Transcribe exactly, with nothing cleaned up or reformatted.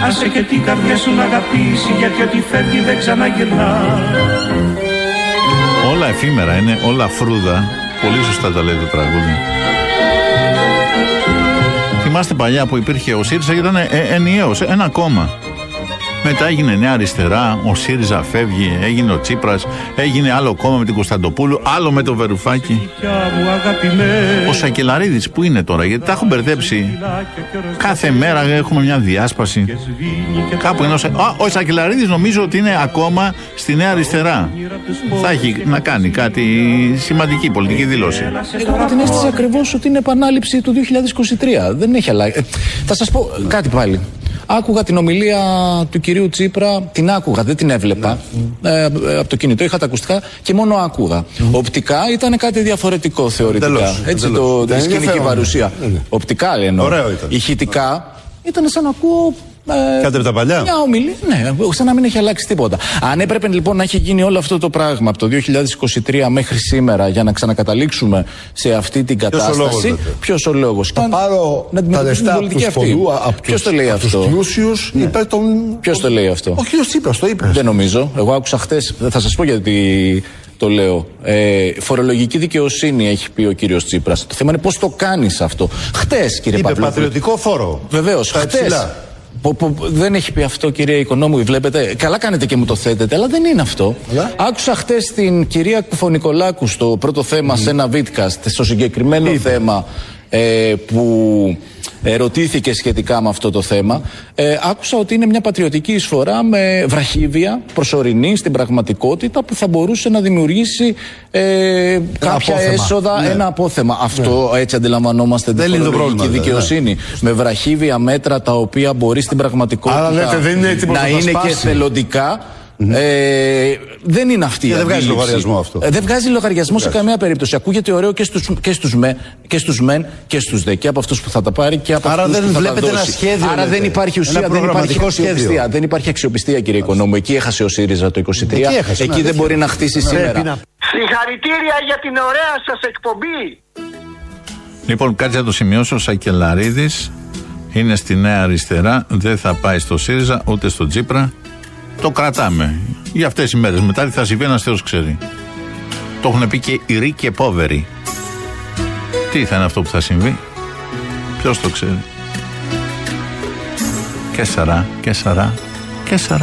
Άσε και την καρδιά σου να αγαπήσει, γιατί ό,τι φεύγει δεν ξαναγυρνά. Όλα εφήμερα είναι, όλα φρούδα. Πολύ σωστά τα λέει το τραγούδι. Θυμάστε παλιά που υπήρχε ο ΣΥΡΙΖΑ και ήταν ε, ενιαίος, ένα κόμμα. Μετά έγινε Νέα Αριστερά, ο ΣΥΡΙΖΑ φεύγει, έγινε ο Τσίπρας, έγινε άλλο κόμμα με την Κωνσταντοπούλου, άλλο με το Βερουφάκη. Ο Σακελαρίδης που είναι τώρα, γιατί τα έχω μπερδέψει. Κάθε μέρα έχουμε μια διάσπαση. Κάπου είναι ο, Σα... Α, ο Σακελαρίδης νομίζω ότι είναι ακόμα στη Νέα Αριστερά. Θα έχει να κάνει κάτι σημαντική πολιτική δήλωση. Εγώ έχω την αίσθηση ακριβώς ότι είναι επανάληψη του δύο χιλιάδες είκοσι τρία. Δεν έχει αλλάξει. Ε, θα σας πω κάτι πάλι. Άκουγα την ομιλία του κυρίου Τσίπρα, την άκουγα, δεν την έβλεπα ε, από το κινητό, είχα τα ακουστικά και μόνο άκουγα. Mm. Οπτικά ήταν κάτι διαφορετικό θεωρητικά. Τελώς, έτσι τελώς. Το, τη σκηνική παρουσία. Είναι. Οπτικά λένε. Ηχητικά ήταν σαν να ακούω. Ε, Κάτι από τα παλιά. Μια ομιλία, ναι, σαν να μην έχει αλλάξει τίποτα. Αν έπρεπε λοιπόν να έχει γίνει όλο αυτό το πράγμα από το δύο χιλιάδες είκοσι τρία μέχρι σήμερα για να ξανακαταλήξουμε σε αυτή την κατάσταση, ποιος ο λόγος? Θα πάρω να τα λεφτά από τους πολλού, ποιος το λέει αυτό? Τους πλούσιους, ναι. Υπέρ των... Ποιος το λέει αυτό? Ο κύριος Τσίπρας το είπε. Δεν νομίζω. Εγώ άκουσα χτες, θα σας πω γιατί το λέω. Ε, φορολογική δικαιοσύνη έχει πει ο κύριος Τσίπρας. Το θέμα είναι πώς το κάνεις αυτό. Χτες, κύριε Παπλόπουλο. Είπε πατριωτικό φόρο. Βεβαίως, χτες. Που, που, δεν έχει πει αυτό, κυρία Οικονόμου, βλέπετε. Καλά κάνετε και μου το θέτετε, αλλά δεν είναι αυτό. Yeah. Άκουσα χτες την κυρία Κουφωνικολάκου στο πρώτο θέμα, mm. σε ένα βίτκαστ, στο συγκεκριμένο Είπε. θέμα ε, που ερωτήθηκε σχετικά με αυτό το θέμα. Ε, άκουσα ότι είναι μια πατριωτική εισφορά με βραχύβια προσωρινή στην πραγματικότητα που θα μπορούσε να δημιουργήσει ε, κάποια απόθεμα. έσοδα, ναι. ένα απόθεμα. Αυτό ναι. έτσι αντιλαμβανόμαστε την φορολογική δικαιοσύνη. Ναι. Με βραχύβια μέτρα τα οποία μπορεί στην πραγματικότητα Άρα, λέτε, δεν είναι έτσι να είναι και εθελοντικά. Mm-hmm. Ε, δεν είναι αυτή η δεν αντίληψη. βγάζει λογαριασμό αυτό. Ε, δεν βγάζει λογαριασμό δεν σε καμία περίπτωση. Ακούγεται ωραίο και στους, και στους, με, και στους μεν και στους δε. Και από αυτούς που θα τα πάρει και από αυτούς που θα τα δώσει. Ένα σχέδιο, Άρα λέτε. δεν υπάρχει ουσία, δεν υπάρχει αξιοπιστία. Δεν υπάρχει αξιοπιστία, κύριε Οικονόμου. Εκεί έχασε ο ΣΥΡΙΖΑ το είκοσι τρία. Εκεί, έχασε, Εκεί ναι, δεν μπορεί να χτίσει ναι, σήμερα. Να... Συγχαρητήρια για την ωραία σας εκπομπή. Λοιπόν, κάτι να το σημειώσω. Ο Σακελαρίδης είναι στη Νέα Αριστερά. Δεν θα πάει στο ΣΥΡΙΖΑ ούτε στο Τσίπρα. Το κρατάμε για αυτές οι μέρες. Μετά τι θα συμβεί, ένας Θεός ξέρει. Το έχουν πει και οι ρίκοι και πόβεροι. Τι θα είναι αυτό που θα συμβεί, ποιος το ξέρει. Και σαρά, και σαρά, και σαρά.